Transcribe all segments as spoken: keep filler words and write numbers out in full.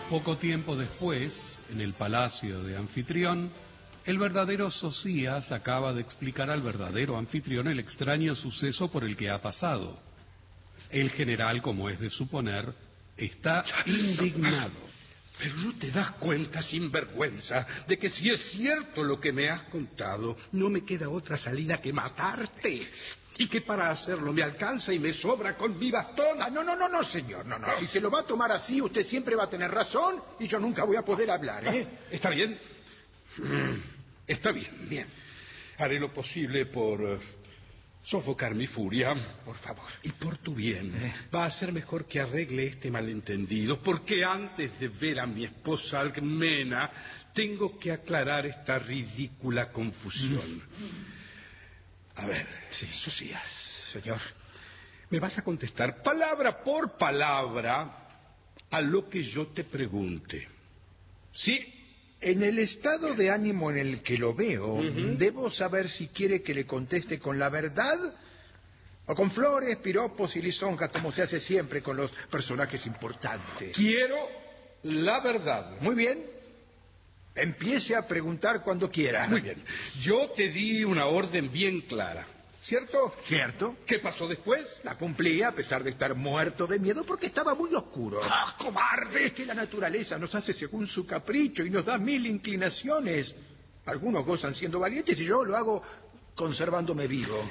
Poco tiempo después, en el palacio de Anfitrión, el verdadero Sosías acaba de explicar al verdadero anfitrión el extraño suceso por el que ha pasado. El general, como es de suponer, está indignado. Pero no te das cuenta, sinvergüenza, de que si es cierto lo que me has contado, no me queda otra salida que matarte. Y que para hacerlo me alcanza y me sobra con mi bastón. Ah, no, no, no, no, señor, no, no. Si se lo va a tomar así, usted siempre va a tener razón y yo nunca voy a poder hablar, ¿eh? ¿Está bien? Está bien, bien. Haré lo posible por uh, sofocar mi furia. Por favor. Y por tu bien, ¿eh? Va a ser mejor que arregle este malentendido, porque antes de ver a mi esposa Alcmena, tengo que aclarar esta ridícula confusión. Mm. A ver, sí, Sosías, señor, me vas a contestar palabra por palabra a lo que yo te pregunte. ¿Sí? En el estado de ánimo en el que lo veo, uh-huh. debo saber si quiere que le conteste con la verdad o con flores, piropos y lisonjas, como se hace siempre con los personajes importantes. Quiero la verdad. Muy bien. Empiece a preguntar cuando quiera. Muy bien. Yo te di una orden bien clara, ¿cierto? ¿Cierto? ¿Qué pasó después? La cumplí a pesar de estar muerto de miedo porque estaba muy oscuro. ¡Ah, cobarde! Es que la naturaleza nos hace según su capricho y nos da mil inclinaciones. Algunos gozan siendo valientes y yo lo hago conservándome vivo.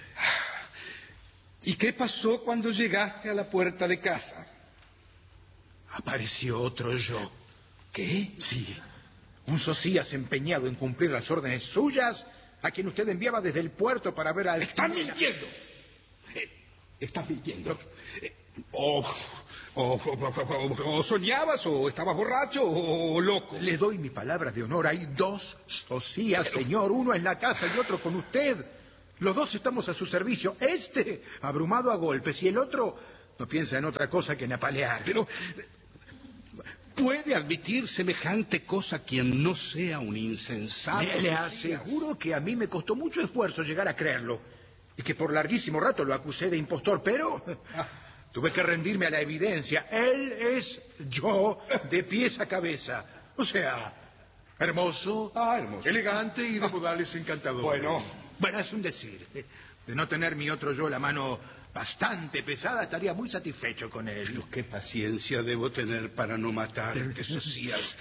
¿Y qué pasó cuando llegaste a la puerta de casa? Apareció otro yo. ¿Qué? Sí. Un Sosías empeñado en cumplir las órdenes suyas, a quien usted enviaba desde el puerto para ver al... ¡Estás mintiendo! Eh, ¡Estás mintiendo! Eh, o, o, o, o soñabas, o estabas borracho, o, o loco. Le doy mi palabra de honor. Hay dos Sosías, Pero... señor. Uno en la casa y otro con usted. Los dos estamos a su servicio. Este, abrumado a golpes, y el otro no piensa en otra cosa que en apalear. Pero... ¿puede admitir semejante cosa quien no sea un insensato? Le, le aseguro que a mí me costó mucho esfuerzo llegar a creerlo. Y que por larguísimo rato lo acusé de impostor, pero ah, tuve que rendirme a la evidencia. Él es yo de pies a cabeza. O sea, hermoso, ah, hermoso. elegante y de modales encantadores. Bueno, bueno, es un decir. De no tener mi otro yo la mano bastante pesada, estaría muy satisfecho con él. Pero qué paciencia debo tener para no matarte, Sosías.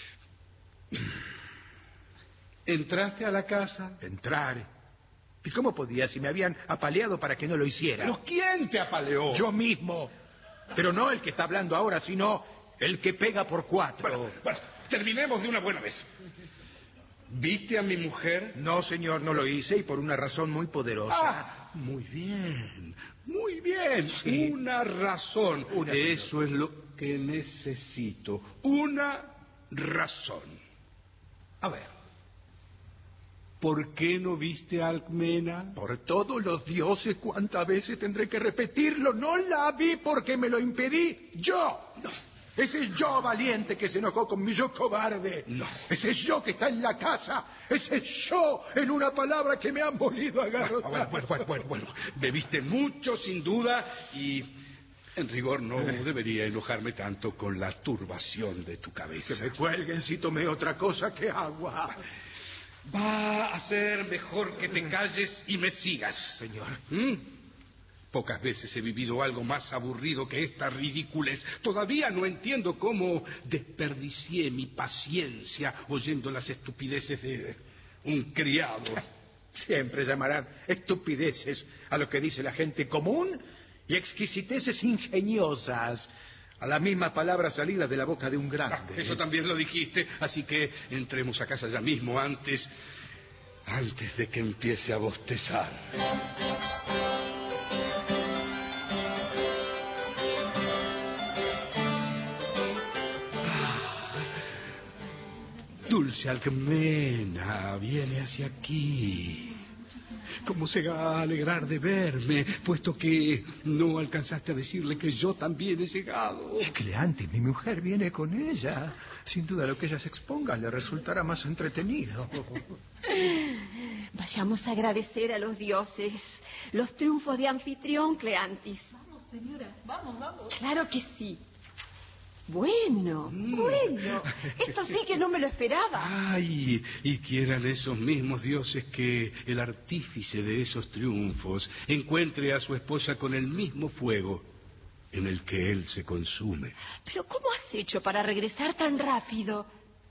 ¿Entraste a la casa? ¿Entrar? ¿Y cómo podía si me habían apaleado para que no lo hiciera? ¿Pero quién te apaleó? Yo mismo. Pero no el que está hablando ahora, sino el que pega por cuatro. Bueno, bueno, terminemos de una buena vez. ¿Viste a mi mujer? No, señor, no lo hice y por una razón muy poderosa. Ah, muy bien, muy bien. Sí. Una razón. Una, Eso es lo que necesito. Una razón. A ver. ¿Por qué no viste a Alcmena? Por todos los dioses, ¿cuántas veces tendré que repetirlo? No la vi porque me lo impedí yo. No. Ese es yo valiente que se enojó con mi yo cobarde. No. Ese es yo que está en la casa. Ese es yo, en una palabra, que me han molido a garrotar. Bueno, bueno, bueno, bueno, bueno. Bebiste mucho, sin duda, y en rigor no debería enojarme tanto con la turbación de tu cabeza. Que me cuelguen si tomé otra cosa que agua. Va a ser mejor que te calles y me sigas. Señor. ¿Mm? Pocas veces he vivido algo más aburrido que esta ridiculez. Todavía no entiendo cómo desperdicié mi paciencia oyendo las estupideces de un criado. Siempre llamarán estupideces a lo que dice la gente común y exquisiteces ingeniosas a la misma palabra salida de la boca de un grande. Ah, eso también lo dijiste, así que entremos a casa ya mismo antes, antes de que empiece a bostezar. Dulce Alcmena, viene hacia aquí. ¿Cómo se va a alegrar de verme, puesto que no alcanzaste a decirle que yo también he llegado? Cleantis, mi mujer viene con ella. Sin duda lo que ella se exponga le resultará más entretenido. Vayamos a agradecer a los dioses los triunfos de Anfitrión, Cleantis. Vamos, señora, vamos, vamos. Claro que sí. Bueno, Mm. bueno. Esto sí que no me lo esperaba. Ay, y quieran esos mismos dioses que el artífice de esos triunfos encuentre a su esposa con el mismo fuego en el que él se consume. Pero ¿cómo has hecho para regresar tan rápido?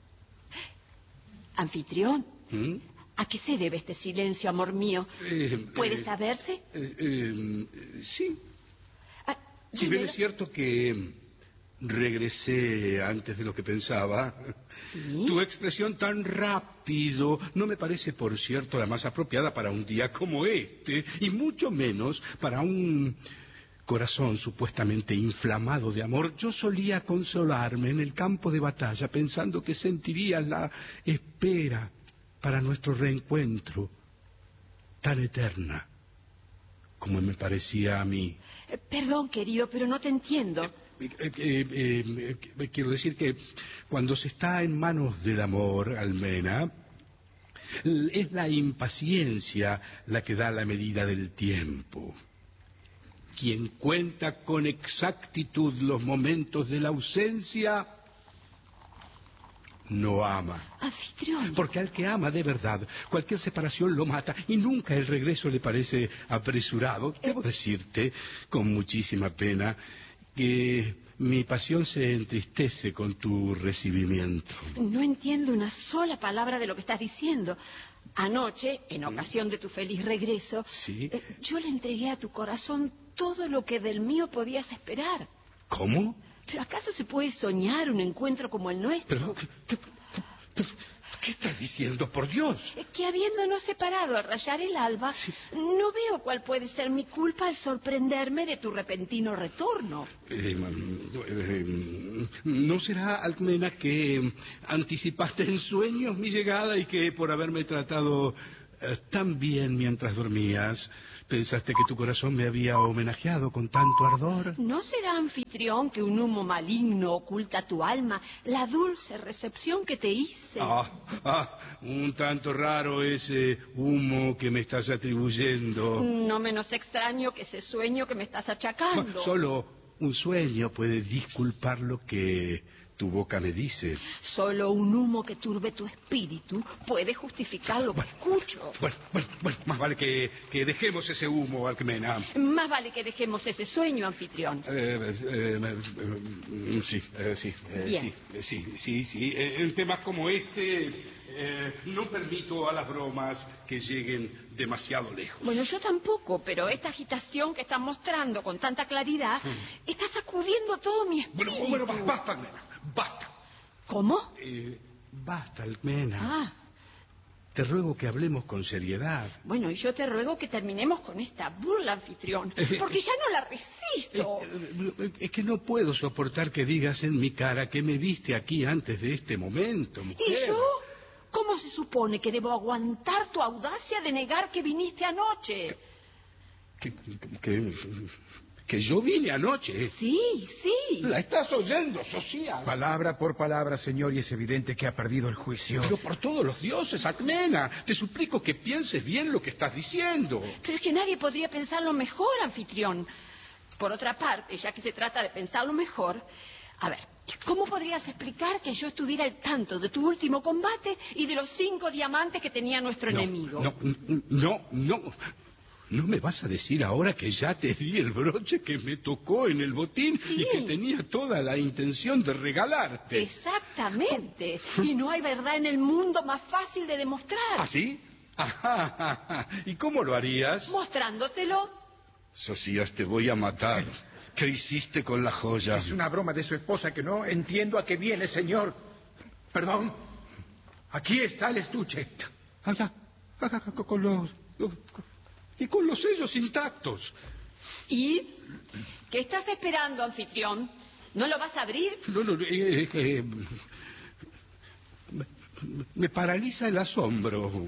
Anfitrión, ¿Mm? ¿a qué se debe este silencio, amor mío? Eh, ¿Puede eh, saberse? eh, eh, sí, Ah, si bien dímelo. es cierto que regresé antes de lo que pensaba. ¿Sí? Tu expresión tan rápido no me parece, por cierto, la más apropiada para un día como este, y mucho menos para un corazón supuestamente inflamado de amor. Yo solía consolarme en el campo de batalla pensando que sentiría la espera para nuestro reencuentro tan eterna como me parecía a mí. Eh, Perdón, querido, pero no te entiendo. Eh, eh, eh, eh, quiero decir que cuando se está en manos del amor, Almena, es la impaciencia la que da la medida del tiempo. Quien cuenta con exactitud los momentos de la ausencia, no ama. Anfitrión. Porque al que ama de verdad, cualquier separación lo mata y nunca el regreso le parece apresurado. Debo decirte, con muchísima pena, que mi pasión se entristece con tu recibimiento. No entiendo una sola palabra de lo que estás diciendo. Anoche, en ocasión de tu feliz regreso, Sí. eh, yo le entregué a tu corazón todo lo que del mío podías esperar. ¿Cómo? ¿Pero acaso se puede soñar un encuentro como el nuestro? Pero, ¿qué, pero, ¿qué estás diciendo, por Dios? Eh, Que habiéndonos separado al rayar el alba, no veo cuál puede ser mi culpa al sorprenderme de tu repentino retorno. Eh, eh, ¿No será, Alcmena, que anticipaste en sueños mi llegada y que por haberme tratado eh, tan bien mientras dormías, pensaste que tu corazón me había homenajeado con tanto ardor? ¿No será, anfitrión, que un humo maligno oculta tu alma la dulce recepción que te hice? Ah, ah, un tanto raro ese humo que me estás atribuyendo. No menos extraño que ese sueño que me estás achacando. Solo un sueño puede disculpar lo que tu boca me dice. Solo un humo que turbe tu espíritu puede justificar lo que escucho. Bueno, bueno, bueno, más vale que, que dejemos ese humo, Alcmena. Más vale que dejemos ese sueño, anfitrión. Eh, eh, eh, sí, eh, sí, eh, Bien. sí, eh, sí, sí, sí. Eh, en temas como este eh, no permito a las bromas que lleguen demasiado lejos. Bueno, yo tampoco, pero esta agitación que estás mostrando con tanta claridad está sacudiendo todo mi Bueno, espíritu. bueno, ba- basta, Almena, basta. ¿Cómo? Eh, basta, Almena. Ah, Te ruego que hablemos con seriedad. bueno, y yo te ruego que terminemos con esta burla, anfitrión, porque ya no la resisto. Eh, Es que no puedo soportar que digas en mi cara que me viste aquí antes de este momento, mujer. ¿Y yo? ¿Cómo se supone que debo aguantar tu audacia de negar que viniste anoche? Que, que, que yo vine anoche. Sí, sí. La estás oyendo, Socias. Palabra por palabra, señor, y es evidente que ha perdido el juicio. Pero por todos los dioses, Alcmena, te suplico que pienses bien lo que estás diciendo. Pero es que nadie podría pensarlo mejor, anfitrión. Por otra parte, ya que se trata de pensarlo mejor, a ver, ¿cómo podrías explicar que yo estuviera al tanto de tu último combate y de los cinco diamantes que tenía nuestro No, enemigo? No, no, no. ¿No me vas a decir ahora que ya te di el broche que me tocó en el botín Sí. y que tenía toda la intención de regalarte? Exactamente. Y no hay verdad en el mundo más fácil de demostrar. ¿Ah, sí? Ajá, ajá, ajá. ¿Y cómo lo harías? Mostrándotelo. Socias, te voy a matar. ¿Qué hiciste con la joya? Es una broma de su esposa que no entiendo a qué viene, señor. Perdón. Aquí está el estuche. Acá, acá, acá, con los... Y con los sellos intactos. ¿Y qué estás esperando, anfitrión? ¿No lo vas a abrir? No, no, eh, eh, eh, me, me paraliza el asombro.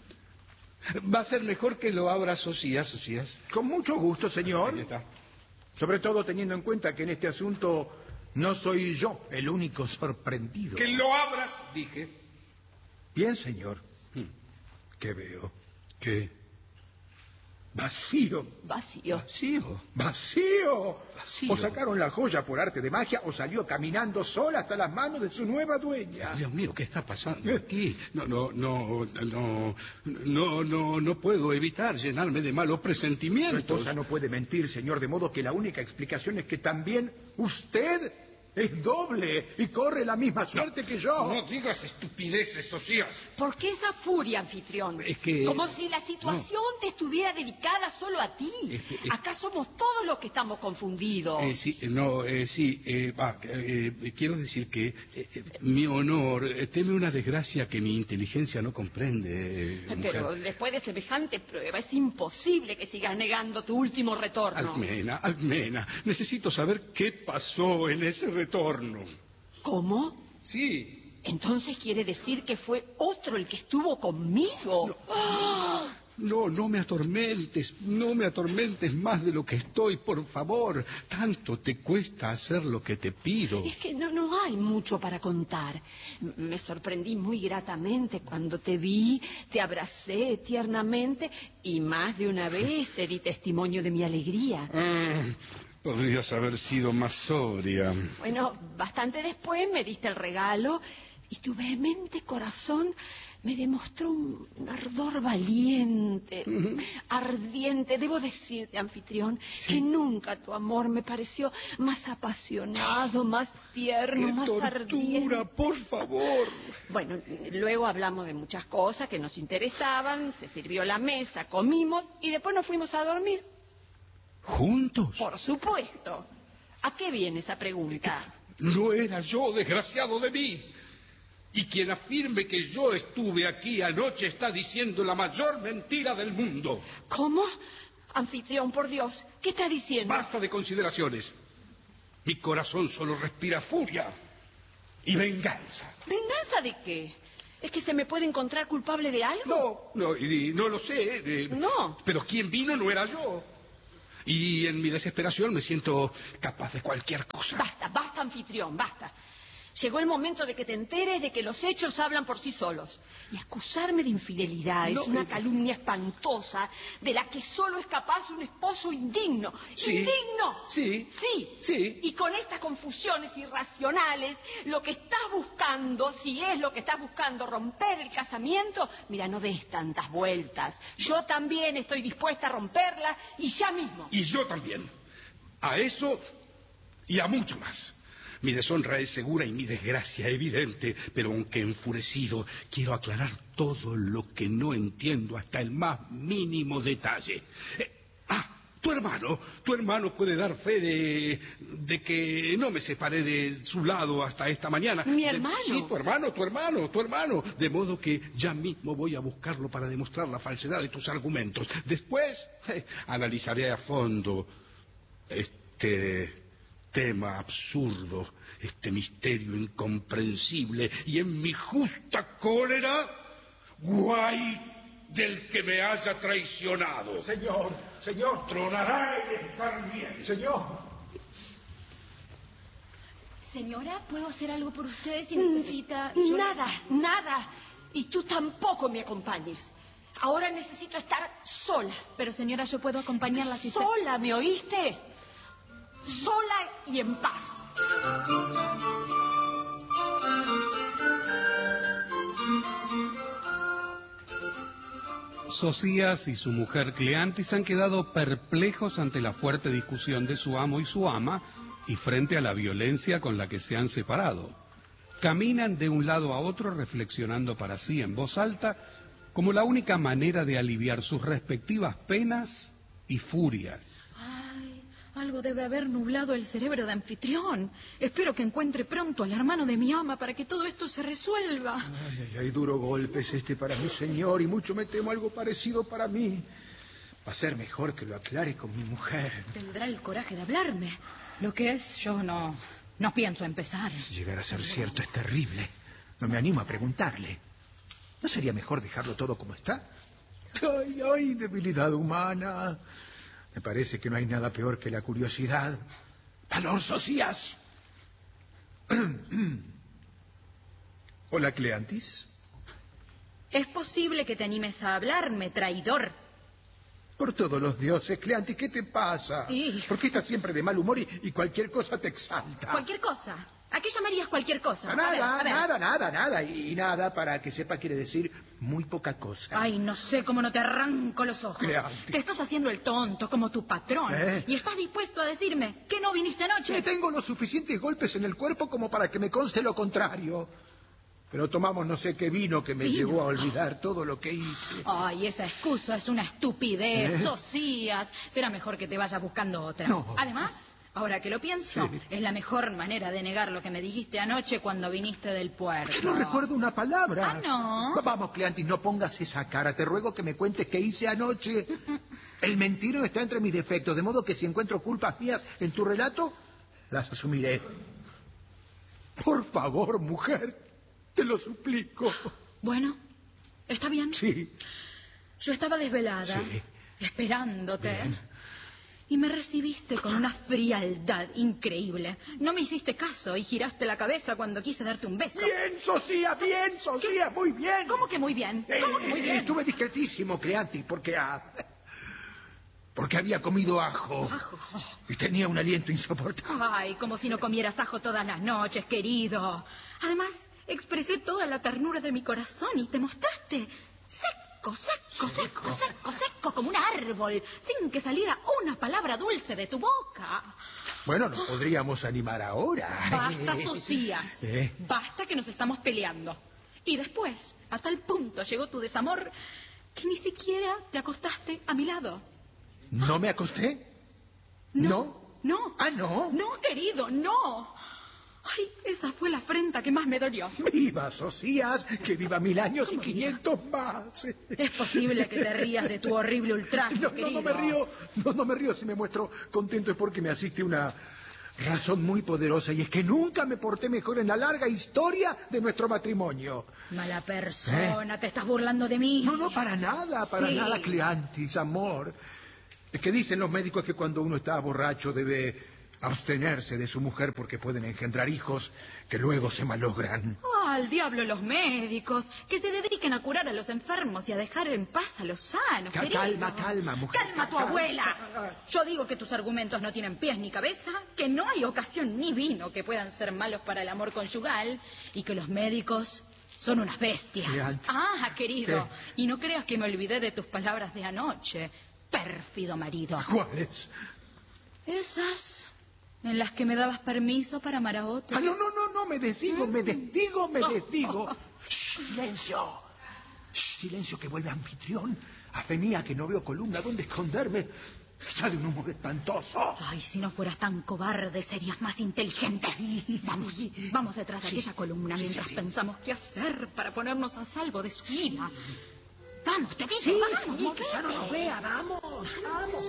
Va a ser mejor que lo abra Socias, Socias. Con mucho gusto, Ahí señor. está. Sobre todo teniendo en cuenta que en este asunto no soy yo el único sorprendido. Que lo abras, dije. Bien, señor. Hmm. ¿Qué veo? ¿Qué? Vacío. Vacío. Vacío. ¡Vacío! Vacío. O sacaron la joya por arte de magia o salió caminando sola hasta las manos de su nueva dueña. Dios mío, ¿qué está pasando aquí? No, no, no, no, no, no, no puedo evitar llenarme de malos Su presentimientos. esposa no puede mentir, señor, de modo que la única explicación es que también usted es doble y corre la misma suerte que yo. No digas estupideces, Socias. ¿Por qué esa furia, anfitrión? Es que- Como si la situación te estuviera dedicada solo a ti. Es que- es- Acá somos todos los que estamos confundidos. Eh, sí, no, eh, sí, eh, va, eh, quiero decir que eh, eh, mi honor eh, teme una desgracia que mi inteligencia no comprende, eh, mujer. Pero después de semejante prueba es imposible que sigas negando tu último retorno. Almena, Almena, necesito saber qué pasó en ese retorno. ¿Cómo? Sí. Entonces quiere decir que fue otro el que estuvo conmigo. ¡Ah! No, no me atormentes, no me atormentes más de lo que estoy, por favor. Tanto te cuesta hacer lo que te pido. Es que no, no hay mucho para contar. M- Me sorprendí muy gratamente cuando te vi, te abracé tiernamente y más de una vez te di testimonio de mi alegría. Ah, podrías haber sido más sobria. Bueno, bastante después me diste el regalo y tu vehemente corazón me demostró un, un ardor valiente, ardiente. Debo decirte, anfitrión, que nunca tu amor me pareció más apasionado, más tierno, ¡Qué más ardiente. tortura, por favor! Bueno, luego hablamos de muchas cosas que nos interesaban, se sirvió la mesa, comimos y después nos fuimos a dormir. ¿Juntos? Por supuesto. ¿A qué viene esa pregunta? No era yo, desgraciado de mí. Y quien afirme que yo estuve aquí anoche está diciendo la mayor mentira del mundo. ¿Cómo? Anfitrión, por Dios, ¿qué está diciendo? Basta de consideraciones. Mi corazón solo respira furia y venganza. ¿Venganza de qué? ¿Es que se me puede encontrar culpable de algo? No, no, y no lo sé. eh, No. Pero quien vino no era yo. Y en mi desesperación me siento capaz de cualquier cosa. Basta, basta, anfitrión, basta. Llegó el momento de que te enteres de que los hechos hablan por sí solos. Y acusarme de infidelidad No, es una eh, calumnia espantosa de la que solo es capaz un esposo indigno. Sí. ¡Indigno! Sí. Sí. Sí. Y con estas confusiones irracionales, lo que estás buscando, si es lo que estás buscando, romper el casamiento, mira, no des tantas vueltas. Yo también estoy dispuesta a romperla y ya mismo. Y yo también. A eso y a mucho más. Mi deshonra es segura y mi desgracia evidente, pero aunque enfurecido, quiero aclarar todo lo que no entiendo hasta el más mínimo detalle. Eh, ah, tu hermano, tu hermano puede dar fe de, de que no me separé de su lado hasta esta mañana. ¿Mi De- hermano? sí, tu hermano, tu hermano, tu hermano. De modo que ya mismo voy a buscarlo para demostrar la falsedad de tus argumentos. Después eh, analizaré a fondo este tema absurdo, este misterio incomprensible, y en mi justa cólera, guay del que me haya traicionado. Señor, señor, Tronará el escarmiento. señor. Señora, ¿puedo hacer algo por usted si necesita...? Yo- Nada, nada. Y tú tampoco me acompañes. Ahora necesito estar sola. Pero señora, yo puedo acompañarla si usted... Sola, ¿me oíste? Sola y en paz. Socias y su mujer Cleantis han quedado perplejos ante la fuerte discusión de su amo y su ama y frente a la violencia con la que se han separado. Caminan de un lado a otro reflexionando para sí en voz alta como la única manera de aliviar sus respectivas penas y furias. Ay, algo debe haber nublado el cerebro de anfitrión. Espero que encuentre pronto al hermano de mi ama para que todo esto se resuelva. Ay, ay, ay, duro golpe es este para mi señor y mucho me temo algo parecido para mí. Va a ser mejor que lo aclare con mi mujer. Tendrá el coraje de hablarme. Lo que es, yo no... no pienso empezar. Si llegara a ser cierto, es terrible. No me animo a preguntarle. ¿No sería mejor dejarlo todo como está? Ay, ay, debilidad humana. Me parece que no hay nada peor que la curiosidad. ¡Valor, Socias! Hola, Cleantis. Es posible que te animes a hablarme, traidor. Por todos los dioses, Cleantis, ¿qué te pasa? Y- ¿Por qué estás siempre de mal humor y, y cualquier cosa te exalta? Cualquier cosa. ¿A qué llamarías cualquier cosa? A Nada, ver, a ver. nada, nada, nada. Y, y nada, para que sepa, quiere decir muy poca cosa. Ay, no sé cómo no te arranco los ojos. Cleantis. Te estás haciendo el tonto como tu patrón. ¿Eh? Y estás dispuesto a decirme que no viniste anoche. Che, tengo los suficientes golpes en el cuerpo como para que me conste lo contrario. Pero tomamos no sé qué vino que me ¿Vino? llevó a olvidar todo lo que hice. Ay, esa excusa es una estupidez. ¿Eh? Socias. Será mejor que te vayas buscando otra. No. Además, ahora que lo pienso, Sí. es la mejor manera de negar lo que me dijiste anoche cuando viniste del puerto. No recuerdo una palabra. Ah, ¿no? Vamos, Cleantis, no pongas esa cara. Te ruego que me cuentes qué hice anoche. El mentiro está entre mis defectos, de modo que si encuentro culpas mías en tu relato, las asumiré. Por favor, mujer, te lo suplico. Bueno, está bien. Sí. Yo estaba desvelada, Sí. esperándote. Bien. Y me recibiste con una frialdad increíble. No me hiciste caso y giraste la cabeza cuando quise darte un beso. Bien, Socia, bien, Socia, muy bien. ¿Cómo que muy bien? ¿Cómo que muy Eh, bien? Estuve discretísimo, Cleantis, porque ah, porque había comido ajo. Ajo. Y tenía un aliento insoportable. Ay, como si no comieras ajo todas las noches, querido. Además, expresé toda la ternura de mi corazón y te mostraste seco, seco, seco, seco, seco, como un árbol, sin que saliera una palabra dulce de tu boca. Bueno, nos podríamos animar ahora. Basta, Socias. ¿Eh? Basta que nos estamos peleando. Y después, a tal punto llegó tu desamor que ni siquiera te acostaste a mi lado. ¿No me acosté? No. ¿No? Ah, ¿no? No, querido, no. Ay, esa fue la afrenta que más me dolió. Viva, Socias, que viva mil años y ¿Cómo viva? quinientos más. Es posible que te rías de tu horrible ultraje, No, no, querido. no me río, no, no me río si me muestro contento, es porque me asiste una razón muy poderosa, y es que nunca me porté mejor en la larga historia de nuestro matrimonio. Mala persona, te estás burlando de mí. No, no, para nada, para Sí. nada, Cleantis, amor. Es que dicen los médicos que cuando uno está borracho debe abstenerse de su mujer porque pueden engendrar hijos que luego se malogran. Ah, al diablo los médicos, que se dediquen a curar a los enfermos y a dejar en paz a los sanos, Ca- querido. calma, calma, mujer. Calma tu Calma. abuela. Yo digo que tus argumentos no tienen pies ni cabeza, que no hay ocasión ni vino que puedan ser malos para el amor conyugal y que los médicos son unas bestias. Cleantis. Ah, querido, ¿Qué? y no creas que me olvidé de tus palabras de anoche, pérfido marido. ¿Cuáles? Esas en las que me dabas permiso para amar a otro. Ah, no, no, no, no, me desdigo, me desdigo, me Oh, desdigo. oh, Shh, silencio. Shh, silencio, que vuelve anfitrión. A fe mía, que no veo columna dónde esconderme. Está de un humor espantoso. Ay, si no fueras tan cobarde, serías más inteligente. Vamos, vamos detrás de Sí. aquella columna Sí, sí, mientras sí. pensamos qué hacer para ponernos a salvo de su ira. Vamos, te digo, Sí, vamos, sí, que ya no movete. nos vea, vamos, vamos.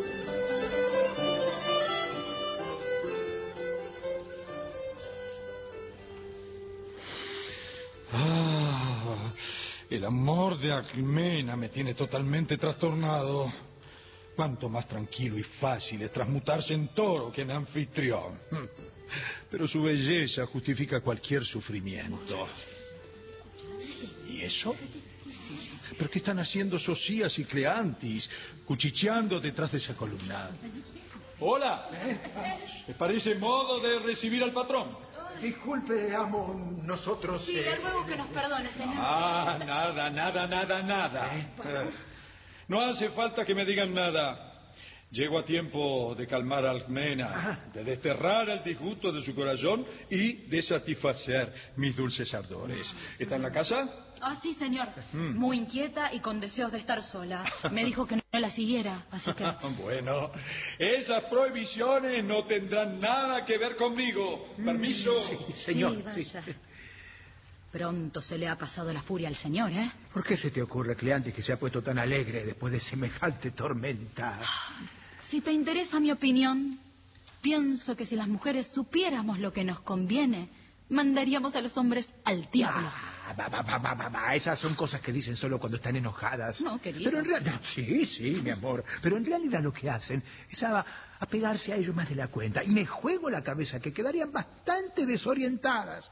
Ah, el amor de Alcmena me tiene totalmente trastornado. Cuanto más tranquilo y fácil es transmutarse en toro que en anfitrión. Pero su belleza justifica cualquier sufrimiento. ¿Y eso? ¿Pero qué están haciendo Socias y Cleantis, cuchicheando detrás de esa columna? Hola, ¿te parece modo de recibir al patrón? Disculpe, amo, nosotros... Sí, eh, le ruego que nos perdone, señor. Ah, nada, nada, nada, nada. Eh, No hace falta que me digan nada. Llego a tiempo de calmar a Alcmena, de desterrar el disgusto de su corazón y de satisfacer mis dulces ardores. ¿Está en la casa? Ah, sí, señor. Muy inquieta y con deseos de estar sola. Me dijo que no la siguiera, así que... Bueno, esas prohibiciones no tendrán nada que ver conmigo. Permiso. Señor, sí, sí. vaya. Pronto se le ha pasado la furia al señor, ¿eh? ¿Por qué se te ocurre, Cleantis, que se ha puesto tan alegre después de semejante tormenta? Si te interesa mi opinión, pienso que si las mujeres supiéramos lo que nos conviene, mandaríamos a los hombres al diablo. Ah, va, va, va, va, va, va. Esas son cosas que dicen solo cuando están enojadas. No, querido. Pero en realidad, sí, sí, mi amor. Pero en realidad lo que hacen es a, a pegarse a ellos más de la cuenta. Y me juego la cabeza que quedarían bastante desorientadas.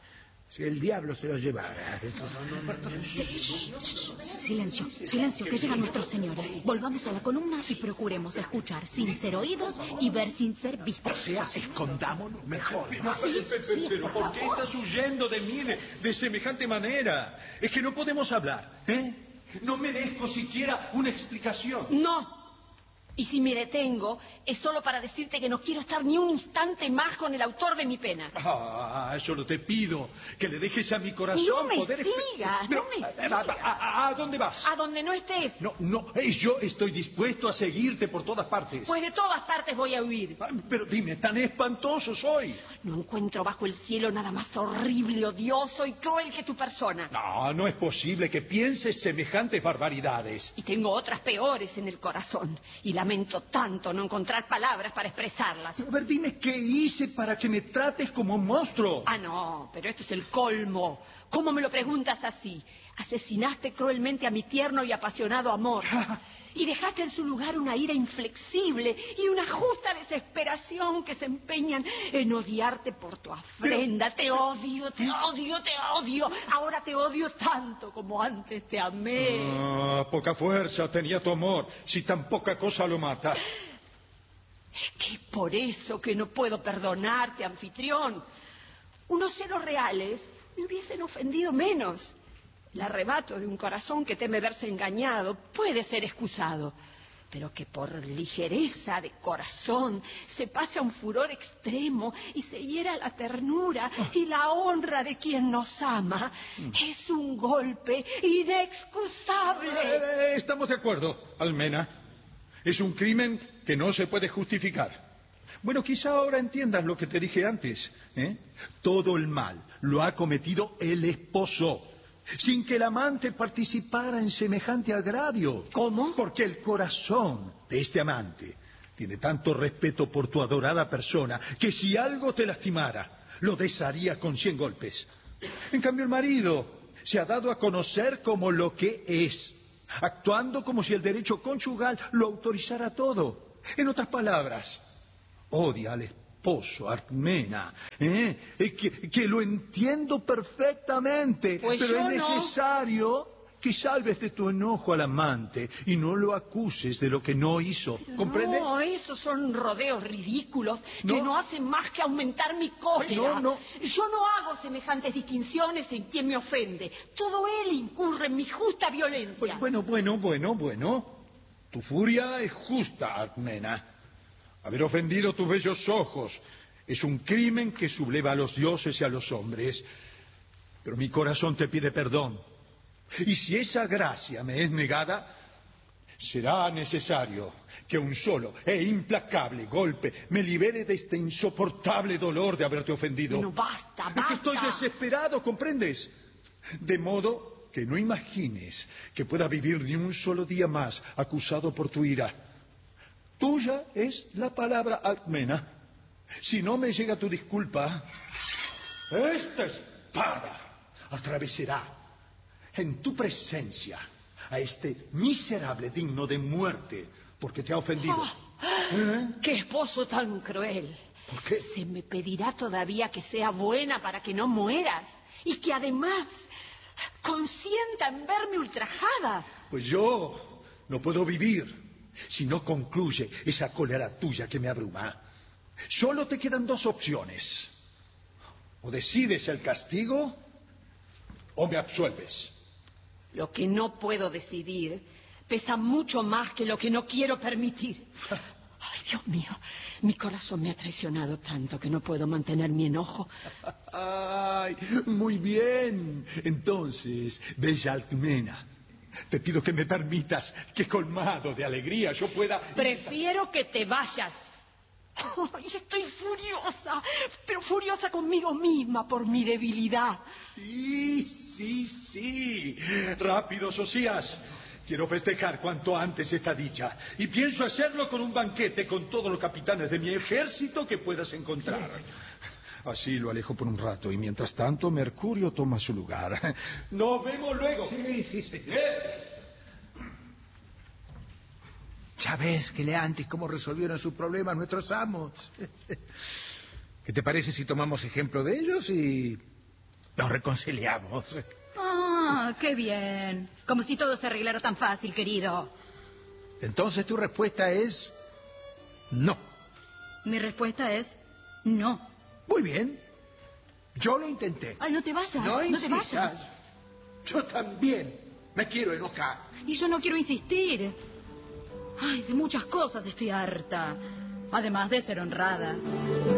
Si el diablo se los llevara. Eso no, no, no, no, no. Silencio, silencio, que llegan nuestros señores. Volvamos a la columna y procuremos escuchar sin ser oídos y ver sin ser vistos. O sea, escondámonos mejor. Pero, Sí, pero, sí, pero ¿por qué estás huyendo de mí de, de semejante manera? Es que no podemos hablar, ¿eh? No merezco siquiera una explicación. No. Y si me detengo, es solo para decirte que no quiero estar ni un instante más con el autor de mi pena. Ah, solo te pido que le dejes a mi corazón No me poder... sigas, Pero, no me a- sigas. a, a- ¿A dónde vas? A donde no estés. No, no, eh, yo estoy dispuesto a seguirte por todas partes. Pues de todas partes voy a huir. Ah, Pero dime, tan espantoso soy. No encuentro bajo el cielo nada más horrible, odioso y cruel que tu persona. No, no es posible que pienses semejantes barbaridades. Y tengo otras peores en el corazón. Y lamento tanto no encontrar palabras para expresarlas. A ver, dime, ¿qué hice para que me trates como un monstruo? Ah, no, pero este es el colmo. ¿Cómo me lo preguntas así? Asesinaste cruelmente a mi tierno y apasionado amor. Y dejaste en su lugar una ira inflexible y una justa desesperación que se empeñan en odiarte por tu afrenta. Te odio, te odio, te odio. Ahora te odio tanto como antes te amé. Ah, poca fuerza tenía tu amor, si tan poca cosa lo mata. Es que es por eso que no puedo perdonarte, anfitrión. Unos celos reales me hubiesen ofendido menos. El arrebato de un corazón que teme verse engañado puede ser excusado, pero que por ligereza de corazón se pase a un furor extremo y se hiera la ternura y la honra de quien nos ama, es un golpe inexcusable. Eh, estamos de acuerdo, Almena. Es un crimen que no se puede justificar. Bueno, quizá ahora entiendas lo que te dije antes, ¿eh? Todo el mal lo ha cometido el esposo, sin que el amante participara en semejante agravio. ¿Cómo? Porque el corazón de este amante tiene tanto respeto por tu adorada persona que si algo te lastimara, lo desharía con cien golpes. En cambio, el marido se ha dado a conocer como lo que es, actuando como si el derecho conyugal lo autorizara todo. En otras palabras, odia al esposo, Alcmena, ¿eh? Eh, que, que lo entiendo perfectamente, Pues pero yo es no. necesario que salves de tu enojo al amante y no lo acuses de lo que no hizo. ¿Comprendes? No, esos son rodeos ridículos que No. no hacen más que aumentar mi cólera. No, no. Yo no hago semejantes distinciones en quien me ofende. Todo él incurre en mi justa violencia. Bueno, bueno, bueno, bueno. Tu furia es justa, Alcmena. Haber ofendido tus bellos ojos es un crimen que subleva a los dioses y a los hombres. Pero mi corazón te pide perdón. Y si esa gracia me es negada, será necesario que un solo e implacable golpe me libere de este insoportable dolor de haberte ofendido. No, basta, Es que basta. estoy desesperado, ¿comprendes? De modo que no imagines que pueda vivir ni un solo día más acusado por tu ira. Tuya es la palabra, Alcmena. Si no me llega tu disculpa, esta espada atravesará en tu presencia a este miserable digno de muerte porque te ha ofendido. ¿Eh? ¡Qué esposo tan cruel! ¿Por qué? Se me pedirá todavía que sea buena para que no mueras y que además consienta en verme ultrajada. Pues yo no puedo vivir si no concluye esa cólera tuya que me abruma. Solo te quedan dos opciones. O decides el castigo o me absuelves. Lo que no puedo decidir pesa mucho más que lo que no quiero permitir. Ay, Dios mío, mi corazón me ha traicionado tanto que no puedo mantener mi enojo. Ay, muy bien. Entonces, bella Alcmena, te pido que me permitas que colmado de alegría yo pueda... Prefiero que te vayas. Ay, estoy furiosa, pero furiosa conmigo misma por mi debilidad. Sí, sí, sí. Rápido, Socias. Quiero festejar cuanto antes esta dicha. Y pienso hacerlo con un banquete con todos los capitanes de mi ejército que puedas encontrar. Así lo alejo por un rato y mientras tanto Mercurio toma su lugar. Nos vemos luego. Sí, sí, sí. ¿Eh? Ya ves, Cleantis, cómo resolvieron su problema nuestros amos. ¿Qué te parece si tomamos ejemplo de ellos y nos reconciliamos. Ah, qué bien. Como si todo se arreglara tan fácil, querido. Entonces tu respuesta es no. Mi respuesta es no. Muy bien. Yo lo intenté. Ay, no te vayas, No no, te insistas. vayas. Yo también me quiero enojar. Y yo no quiero insistir. Ay, de muchas cosas estoy harta. Además de ser honrada.